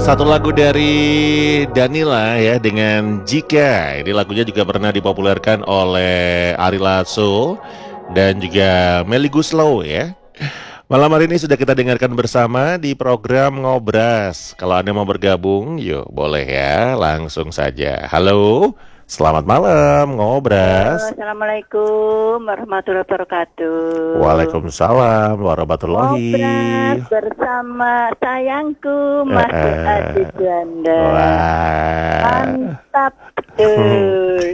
Satu lagu dari Danila ya dengan Jika. Ini lagunya juga pernah dipopulerkan oleh Ari Lasso dan juga Melly Goeslaw ya. Malam hari ini sudah kita dengarkan bersama di program Ngobras. Kalau Anda mau bergabung, yuk boleh ya, langsung saja. Halo, selamat malam Ngobras. Assalamualaikum warahmatullahi wabarakatuh. Waalaikumsalam warahmatullahi. Ngobras bersama sayangku Mas Adi Juanda. Wah. Mantap betul.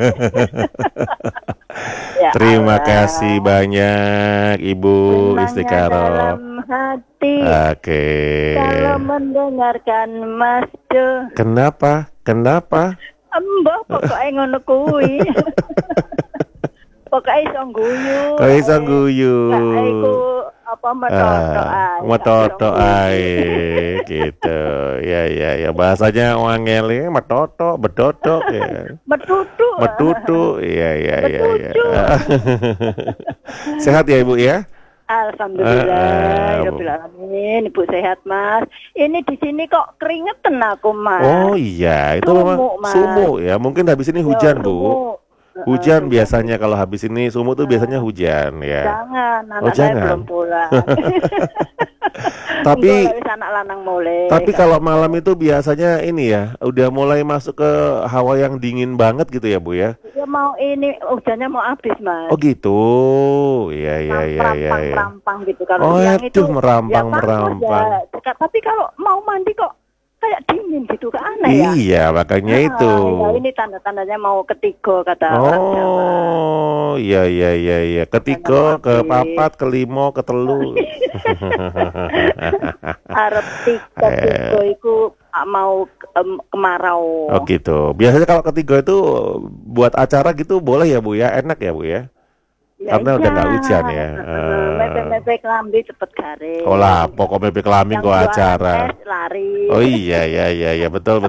Ya Terima Allah. kasih banyak Ibu Semangat Istikaro. dalam hati Oke. kalau mendengarkan Mas Jo. Kenapa? Mbah pokoknya ngono kuwi. Pokoknya iso guyu. Kok iso guyu? Gak iku apa metoto ae. Metoto ae gitu. Ya bahasanya wangele metoto, bedodo ya. Metutu. Iya. Betutu. Sehat ya Ibu ya? Alhamdulillah, Rabbil alamin. Ibu sehat Mas. Ini di sini kok keringetan aku Mas. Oh iya, itu memang Mas. sumuk ya. Mungkin habis ini hujan Bu. Sumuk. Hujan biasanya kalau habis ini sumuk tuh biasanya hujan ya. Jangan, anak saya belum pulang. Tapi anak lanang mulai. Tapi kalau malam itu biasanya ini ya, udah mulai masuk ke hawa yang dingin banget gitu ya Bu ya. Ya mau ini hujannya mau habis Mas. Oh gitu. Iya. Merampang gitu kalau Oh siang itu. merampang. Ya, tapi kalau mau mandi kok kayak dingin gitu kan aneh ya. Iya, makanya itu. Ya, ini tanda-tandanya mau ketiga kata orang Jawa. Oh, iya. Ketiga, kepapat, kelima, ketelu. Arep ketiga iku mau kemarau. Oh gitu. Biasanya kalau ketiga itu buat acara gitu boleh ya Bu ya? Enak ya Bu ya? Karena udah nggak hujan ya. Mepek lambi cepet garing. Oh lah, pokok mepek lambi kok acara. Lari. Oh iya, betul.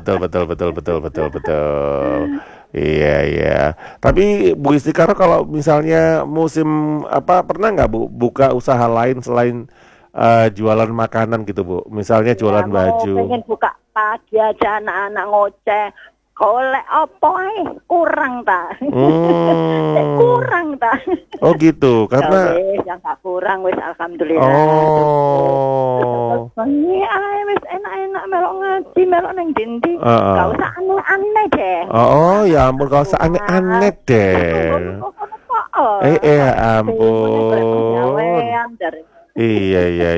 Iya. Tapi Bu Istikaro kalau misalnya musim pernah nggak Bu buka usaha lain selain jualan makanan gitu Bu? Misalnya jualan baju. Pengen buka pagi aja anak-anak ngoceh. Oleh apa kurang ta? Kurang ta? Oh gitu, karena yang gak kurang wis alhamdulillah. Oh. Ini wis enak-enak melok ngaji, melok nang dindi. Gak usah aneh-aneh deh. Oh, ya ampun, gak usah aneh-aneh deh. Ya ampun. Iya.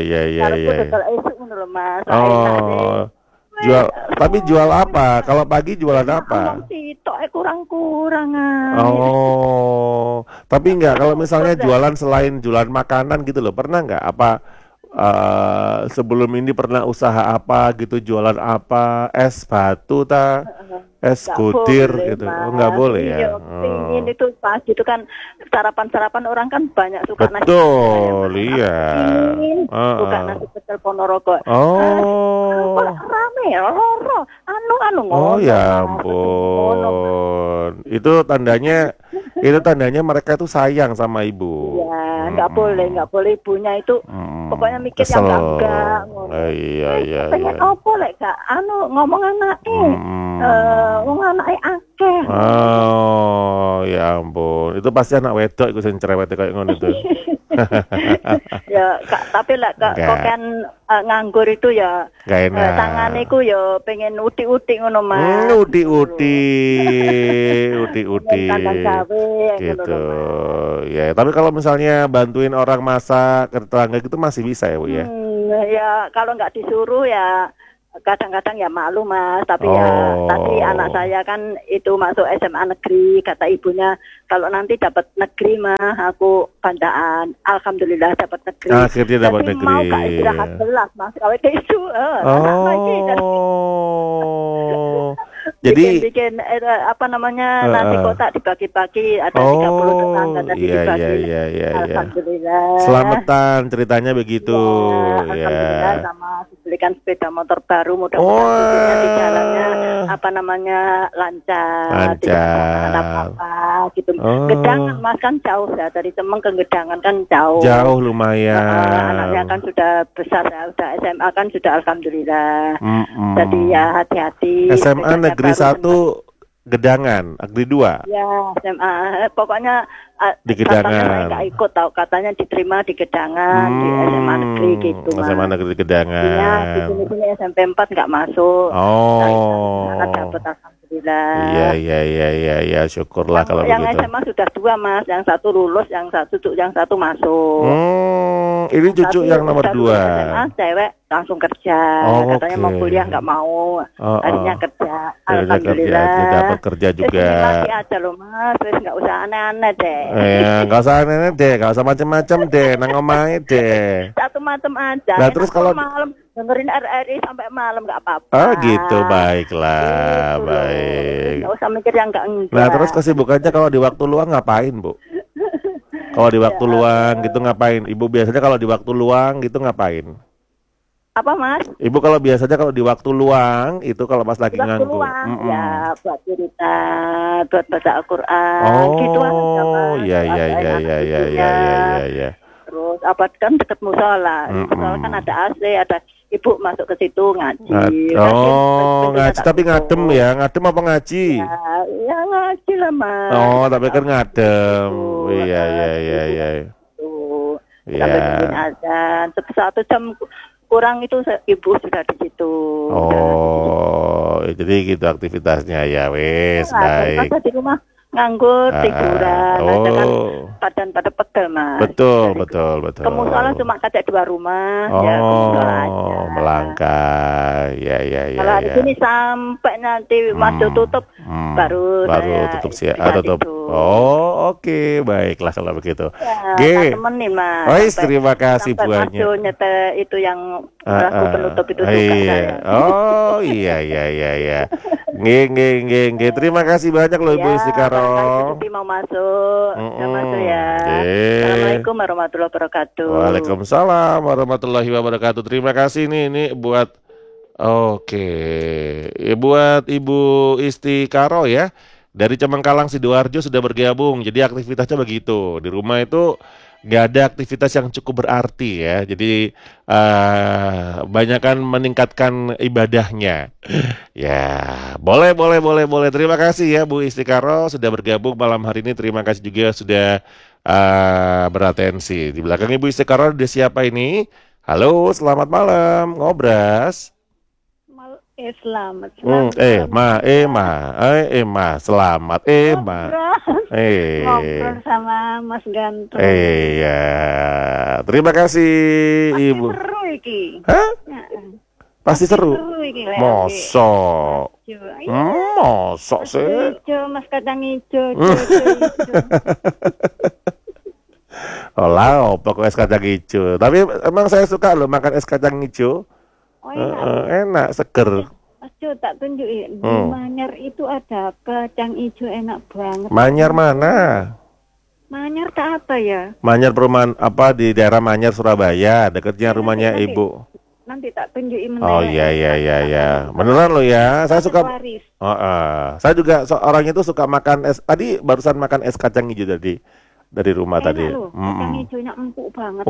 Oh. Jual apa? Kalau pagi jualan apa? Kurang. Oh, tapi enggak kalau misalnya jualan selain jualan makanan gitu loh, pernah enggak sebelum ini pernah usaha apa gitu, jualan apa, es batu es kutir gitu. Enggak boleh ya. Pingin itu pas itu kan sarapan orang kan banyak suka nasi. Betul, iya. Suka nasi pecel Ponorogo. Oh. Rame loro. Anu Oh ya ampun. Itu tandanya mereka itu sayang sama ibu. Ya, nggak boleh ibunya itu pokoknya mikir kesel. yang enggak. Iya. Pengen apa lek gak ngomong anake. Wong anake akeh. Oh, ya ampun. Itu pasti anak wedok iku sing cerewet kayak ngono itu. Ya, tapi lek kok kan nganggur itu ya tangane ku ya pengen utik-utik ngono Mas. Utik-utik. Gitu. Ya, tapi kalau misalnya bantuin orang masak ke tetangga gitu masih bisa ya Bu ya? Ya kalau nggak disuruh ya kadang-kadang ya malu Mas, tapi tadi anak saya kan itu masuk SMA negeri, kata ibunya kalau nanti dapat negeri mah aku bandaan. Alhamdulillah dapat negeri. Akhirnya dapat negeri. Mau gak istirahat belas Mas, kalau ke isu anak lagi. Jadi bikin nasi kotak dibagi-bagi ada 30 tetangga tadi dibagi. Iya. Alhamdulillah. Selamatan ceritanya begitu. Alhamdulillah sama dibelikan sepeda motor baru, mudah-mudahan besoknya di jalannya lancar, tidak ada apa-apa gitu. Gedangan Mas kan jauh ya, dari Cemeng ke Gedangan kan jauh. Jauh lumayan. Anaknya kan sudah besar ya, sudah SMA kan sudah alhamdulillah. Jadi ya hati-hati. SMA Negeri 1 Gedangan, Negeri 2. Ya, SMA. Pokoknya di Gedangan. Saya nggak ikut tahu, katanya diterima di Gedangan, di SMA Negeri gitu, Mas. SMA Negeri Gedangan. Iya, di sini SMP 4 nggak masuk. Nah, dapat alhamdulillah. Iya, syukurlah kalau yang begitu. Yang SMA sudah 2, Mas. Yang satu lulus, yang satu masuk. Ini cucu yang nomor 2. SMA cewek langsung kerja. Katanya mau kuliah nggak mau. Akhirnya kerja. Alhamdulillah. Dia dapat kerja juga. Lagi aja loh, Mas. Terus nggak usah aneh-aneh deh. Nggak usah aneh-aneh deh, nggak usah macem-macem deh, nang omahe deh. Satu macam aja. Nah, terus kalau malam dengerin RRI sampai malam nggak apa-apa. Oh gitu, baiklah, baik. Nggak usah mikir yang enggak. Nah, terus kesibukannya kalau di waktu luang ngapain, Bu? Kalau di waktu luang gitu ngapain? Ibu biasanya kalau di waktu luang gitu ngapain? Apa, Mas? Ibu kalau biasanya kalau di waktu luang itu kalau pas lagi nganggur. Ya buat cerita, buat baca Al-Quran, gitu aja, Mas. Iya. Terus apa kan dekat musola, musola kan ada AC, ada ibu masuk ke situ ngaji. Ngaji tapi ngadem ya, ngadem apa ngaji? Ya ngaji lah, Mas. Tapi kan ngadem. Iya. Sampai bikin azan, 1 jam kurang itu ibu sudah di situ. Jadi gitu aktivitasnya ya, wes baik. Di rumah nganggur, tiduran, kan badan pada pegel, Mas. Betul. Ke musola cuma kaca 2 rumah, ya ke musola aja. Melangkah, ya. Kalau hari ini sampai nanti waktu tutup, baru tutup sih, tutup. Tidur. Oke, baiklah kalau begitu. Ya, temenin, Mas. Terima kasih buahnya. Sampai nyete itu yang lagu penutup itu suka saya. Iya. Nggih. Terima kasih banyak loh Ibu Istikaro. Mau masuk, masuk ya. Assalamualaikum warahmatullahi wabarakatuh. Waalaikumsalam warahmatullahi wabarakatuh. Terima kasih ini buat buat Ibu Istikaro ya. Dari Cemengkalang Sidoarjo sudah bergabung. Jadi aktivitasnya begitu. Di rumah itu nggak ada aktivitas yang cukup berarti ya. Jadi banyakan meningkatkan ibadahnya. Ya, boleh. Terima kasih ya Bu Istikaro sudah bergabung malam hari ini. Terima kasih juga sudah beratensi. Di belakang Ibu Istikaro ada siapa ini? Halo, selamat malam, ngobras. Selamat. Selamat. Ngobrol sama Mas Ganteng. Iya. Terima kasih Ibu. Seru iki. Hah? Pasti seru. Mosok. Mosok sih. Mas kacang hijau. Pokoknya es kacang hijau. Tapi emang saya suka loh makan es kacang hijau. Enak, seger. Mas Jo, tak tunjukin. Di Manyar itu ada kacang hijau enak banget. Manyar mana? Manyar tak apa ya? Manyar perumahan apa di daerah Manyar Surabaya, dekatnya rumahnya Ibu. Nanti tak tunjukin. Iya. Beneran loh ya. Saya suka. Saya juga orang itu suka makan es. Tadi barusan makan es kacang hijau dari rumah tadi. Kacang hijaunya empuk banget.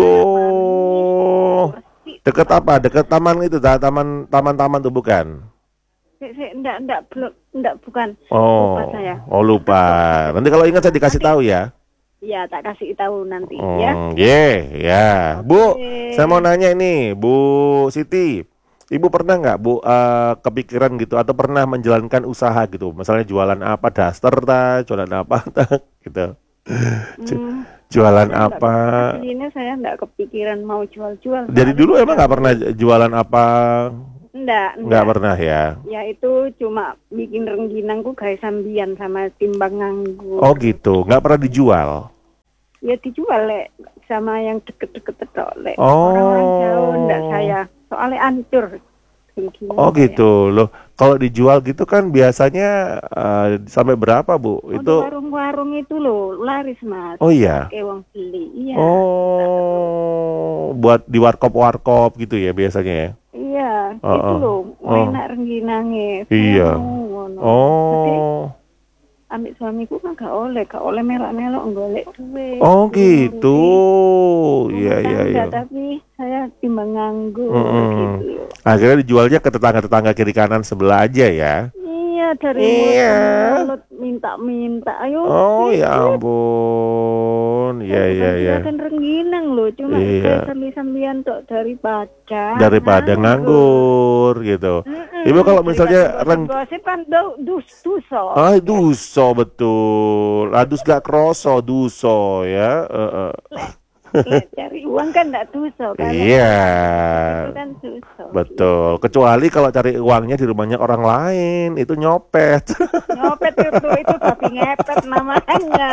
Dekat apa? Dekat taman itu, taman tuh bukan? Enggak, bukan. Lupa saya. Lupa. Nanti kalau ingat saya dikasih tahu ya. Iya, tak kasih tahu nanti ya. Ya. Bu, saya mau nanya ini, Bu Siti. Ibu pernah nggak Bu kepikiran gitu atau pernah menjalankan usaha gitu? Misalnya jualan apa, daster jualan apa gitu. Jualan apa? Ini saya enggak kepikiran mau jual-jual. Jadi dulu emang nggak pernah jualan apa? Enggak pernah ya? Ya itu cuma bikin rengginangku kayak sambian sama timbang nganggur. Oh gitu, nggak pernah dijual? Ya dijual sama yang deket-deket tok. Orang-orang jauh enggak saya. Soalnya hancur gimana ya? gitu loh. Kalau dijual gitu kan biasanya sampai berapa Bu? Oh, di Itu warung-warung itu loh laris Mas. oh iya. Kayak wong beli. Iya. Oh, buat di warkop-warkop gitu ya biasanya ya. Iya, itu Heeh. loh, Oh, enak rengginange. Saya iya. mau ngono. Jadi Oh. ambek suamiku kan gak oleh melok-melok golek duit. Oh Suruh gitu. ngurusi Iya rumah iya tangga, iya. tapi saya timbang nganggur Mm-mm. gitu loh. Akhirnya dijualnya ke tetangga-tetangga kiri kanan sebelah aja ya. Iya, dari mulut ke Iya. mulut minta-minta. Ayo, Oh wit, ya wit. ampun. Iya Saya iya bukan iya. juragan rengginang loh, cuma saya Iya. sambil-sambian tok daripada Daripada nganggur. nganggur gitu. Ibu kalau Daripada misalnya gosip-gosip kan duso. duso betul. Adus gak kroso duso ya. Lek cari uang kan enggak duso kan. Iya. Itu kan duso. Betul. Kecuali kalau cari uangnya di rumahnya orang lain, itu nyopet. Nyopet itu babi ngepet namanya.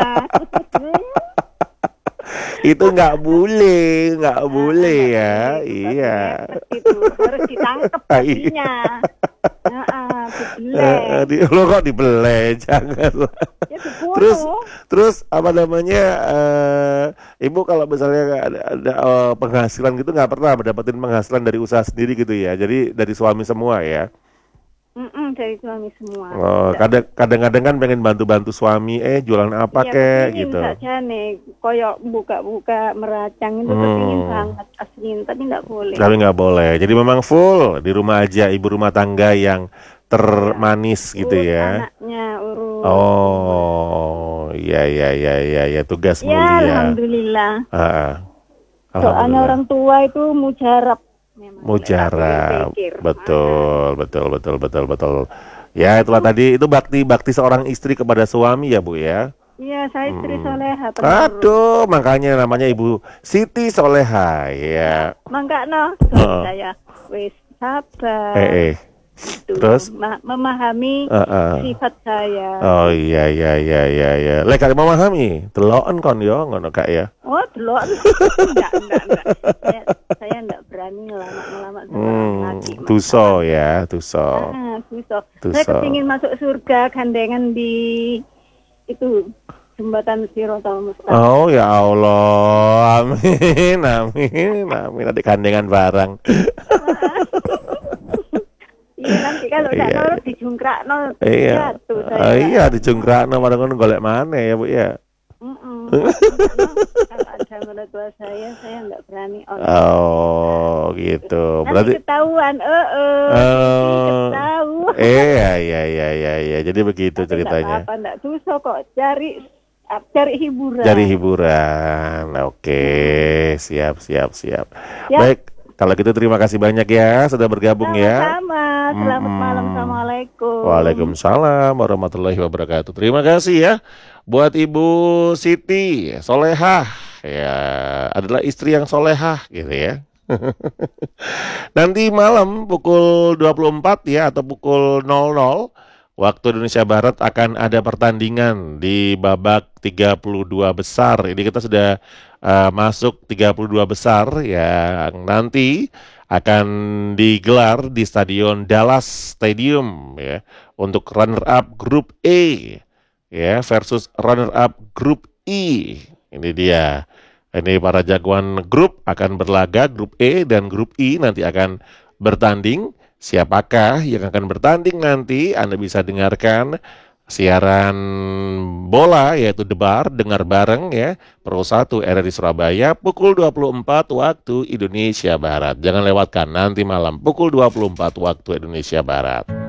Itu nggak boleh ya. Itu babi Iya. ngepet itu harus ditangkap babinya. Dibeleng. Lo kok dibeleh, jangan. Ya Terus dibunuh. terus apa namanya? Ibu kalau misalnya ada penghasilan gitu nggak pernah mendapatkan penghasilan dari usaha sendiri gitu ya. Jadi dari suami semua ya. Dari suami semua. Oh, kadang-kadang kan pengen bantu-bantu suami, jualan apa Iya, kek kepingin gitu. saja nih, koyok buka-buka meracang itu kepingin banget asliin, tapi nggak boleh. Tapi nggak boleh. Jadi memang full di rumah aja, ibu rumah tangga yang termanis gitu Urus ya. anaknya, urus. Oh, iya, tugas Ya, mulia. alhamdulillah. Soalnya Alhamdulillah. orang tua itu mujarab. Memang Mujarab, nggak boleh pikir. betul. Ya itulah tadi itu bakti seorang istri kepada suami ya Bu ya. Iya, saya istri soleha. Aduh, makanya namanya Ibu Siti Soleha ya. Mangga no, suami saya wis sabar. Itu, Terus memahami sifat saya. Oh iya. Lek kali memahami, deloken kon yo ngono Kak ya. Oh, delok. Enggak. Saya enggak berani ngelamat lagi. Tuso. Tuso. Saya kepingin masuk surga gandengan di itu jembatan Siratal Mustaqim. Oh ya Allah, amin. Nanti gandengan barang. Iya, nanti kalau udah nurut dijungkrakno. Iya. Iya, dijungkrakno marang ngono golek maneh ya Bu ya. Kalau ada menurut tua saya enggak berani. Oh, gitu. Berarti ketahuan, ketahuan. Iya. Jadi begitu ceritanya. Apa enggak dosa kok cari hiburan. Cari hiburan. Oke, siap. Baik, kalau gitu terima kasih banyak ya sudah bergabung ya. Sama. Selamat malam. Assalamualaikum. Waalaikumsalam warahmatullahi wabarakatuh. Terima kasih ya buat Ibu Siti Solehah. Ya, adalah istri yang solehah gitu ya. Nanti malam pukul 24 ya atau pukul 00 waktu Indonesia Barat akan ada pertandingan di babak 32 besar. Ini kita sudah masuk 32 besar yang nanti akan digelar di Stadion Dallas Stadium ya untuk runner up grup E ya versus runner up grup E. Ini dia. Ini para jagoan grup akan berlaga, grup E dan grup I nanti akan bertanding. Siapakah yang akan bertanding nanti? Anda bisa dengarkan siaran bola yaitu Debar, dengar bareng ya. Pro 1 RRI Surabaya pukul 24 waktu Indonesia Barat. Jangan lewatkan nanti malam pukul 24 waktu Indonesia Barat.